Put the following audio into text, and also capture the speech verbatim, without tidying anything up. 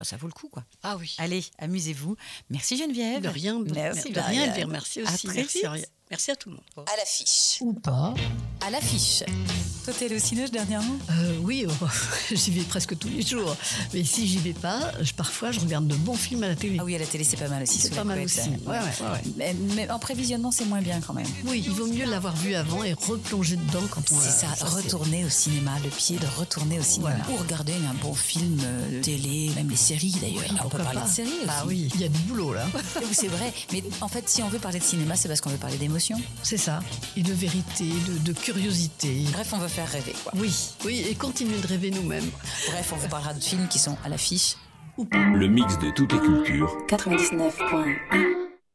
Ça vaut le coup, quoi. Ah oui. Allez, amusez-vous. Merci Geneviève. De rien, de, Merci de rien, Marianne. Elvire. Merci À aussi. très Merci, vite. Ariel. Merci à tout le monde. À l'affiche. Ou pas. À l'affiche. Toi, t'es allée au cinéma dernièrement ? Euh, oui, oh, j'y vais presque tous les jours. Mais si j'y vais pas, je, parfois je regarde de bons films à la télé. Ah oui, à la télé, c'est pas mal aussi. C'est sous pas la mal couette, aussi. là. Ouais, ouais, ouais, ouais. Mais, mais en prévisionnement, c'est moins bien quand même. Oui, il vaut mieux l'avoir vu avant et replonger dedans quand on C'est ça, c'est- retourner au cinéma, le pied de retourner au cinéma. Voilà. Ou regarder un bon film euh, télé, même les séries d'ailleurs. Oui, on peut pourquoi parler pas. de séries aussi. Bah oui, il y a du boulot là. Oui, c'est vrai. Mais en fait, si on veut parler de cinéma, c'est parce qu'on veut parler d'émotion. C'est ça. Et de vérité, de, de curiosité. Bref, on veut faire rêver, quoi. Oui, oui, et continuer de rêver nous-mêmes. Bref, on vous parlera de films qui sont à l'affiche. Ou pas. Le mix de toutes les cultures. quatre-vingt-dix-neuf point un